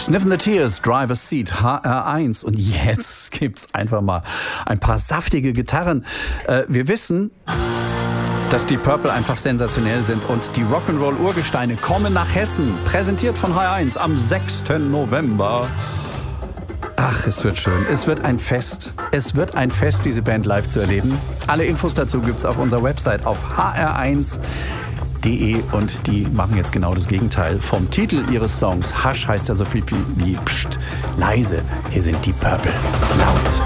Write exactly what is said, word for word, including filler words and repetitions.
Sniffin' the Tears, Driver's Seat, H R eins. Und jetzt gibt's einfach mal ein paar saftige Gitarren. Äh, wir wissen, dass die Purple einfach sensationell sind und die Rock'n'Roll-Urgesteine kommen nach Hessen. Präsentiert von H R eins am sechsten November. Ach, es wird schön. Es wird ein Fest. Es wird ein Fest, diese Band live zu erleben. Alle Infos dazu gibt's auf unserer Website auf h r eins punkt de und die machen jetzt genau das Gegenteil vom Titel ihres Songs. Hush heißt ja so viel wie Psst, leise. Hier sind die Purple laut.